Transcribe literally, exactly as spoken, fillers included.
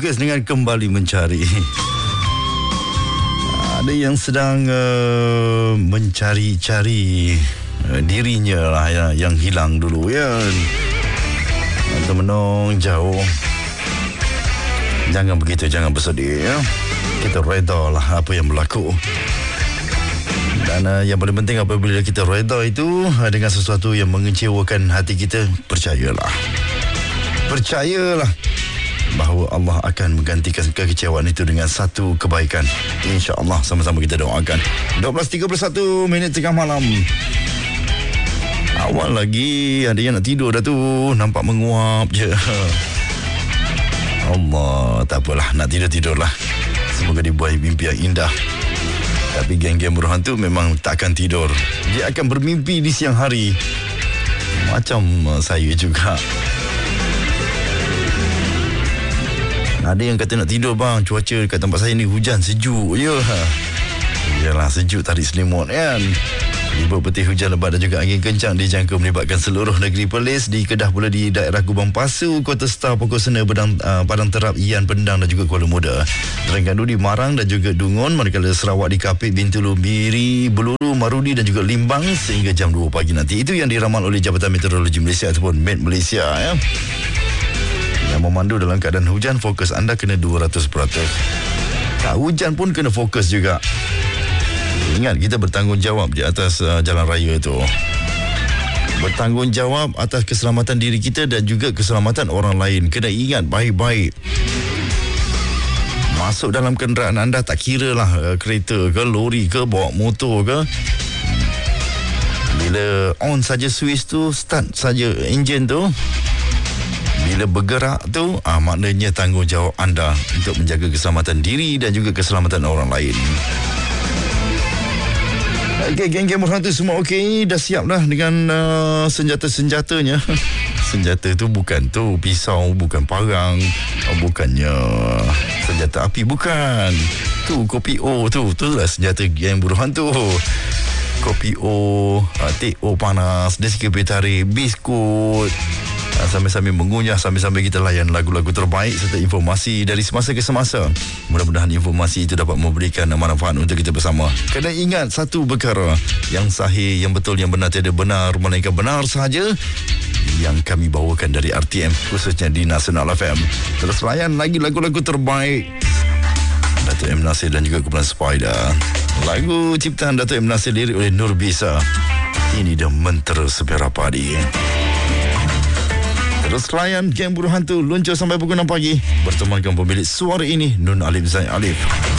fokus dengan kembali mencari. Ada yang sedang uh, mencari-cari uh, dirinya lah ya, yang hilang dulu ya. Temenung jauh. Jangan begitu, jangan bersedih ya. Kita reda lah apa yang berlaku. Dan uh, yang paling penting apabila kita reda itu uh, dengan sesuatu yang mengecewakan hati kita, percayalah. Percayalah bahawa Allah akan menggantikan kekecewaan itu dengan satu kebaikan. InsyaAllah, sama-sama kita doakan. dua belas tiga puluh satu minit tengah malam. Awal lagi ada yang nak tidur dah tu. Nampak menguap je. Allah, tak apalah, nak tidur-tidurlah. Semoga dibuai mimpi yang indah. Tapi geng-geng buruhan tu memang takkan tidur. Dia akan bermimpi di siang hari. Macam uh, saya juga. Ada yang kata nak tidur bang, cuaca kat tempat saya ni hujan, sejuk je. Yalah, sejuk tarik selimut kan. Libur peti hujan lebat dan juga angin kencang dijangka melibatkan seluruh negeri Perlis. Di Kedah pula di daerah Kubang Pasu, Kota Star, Pokok Sena, Padang, uh, Padang Terap, Ian, Pendang dan juga Kuala Muda. Terengganu di Marang dan juga Dungun, manakala Sarawak di Kapit, Bintulu, Biri, Beluru, Marudi dan juga Limbang sehingga jam dua pagi nanti. Itu yang diramal oleh Jabatan Meteorologi Malaysia ataupun Met Malaysia ya. Yang memandu dalam keadaan hujan, fokus anda kena dua ratus peratus. Tak hujan pun kena fokus juga. Ingat, kita bertanggungjawab di atas uh, jalan raya itu. Bertanggungjawab atas keselamatan diri kita dan juga keselamatan orang lain. Kena ingat baik-baik. Masuk dalam kenderaan anda, tak kira lah uh, kereta ke, lori ke, bawa motor ke. Bila on saja switch tu, start saja enjin tu, bila bergerak tu, ah, maknanya tanggungjawab anda untuk menjaga keselamatan diri dan juga keselamatan orang lain. Okey, geng-geng orang tu semua okey, dah siap dah dengan uh, senjata-senjatanya. Senjata tu bukan tu pisau, bukan parang, oh, bukannya senjata api, bukan. Tu kopi O tu, tu lah senjata geng buruhan tu. Kopi O, uh, teh O panas, desika tarik, biskut. Sambil-sambil mengunyah, sambil-sambil kita layan lagu-lagu terbaik serta informasi dari semasa ke semasa. Mudah-mudahan informasi itu dapat memberikan manfaat untuk kita bersama. Kena ingat satu perkara, yang sahih, yang betul, yang benar tiada benar, melainkan benar sahaja yang kami bawakan dari R T M, khususnya di Nasional F M. Terus layan lagi lagu-lagu terbaik Dato' M. Nasir dan juga kumpulan Spider. Lagu ciptaan Dato' M. Nasir, lirik oleh Nur Bisa. Ini dah Mentera Sepera Padi. Terus layan geng buruh hantu luncur sampai pukul enam pagi. Bertemankan pemilik suara ini, Nun Alif Zain Alif.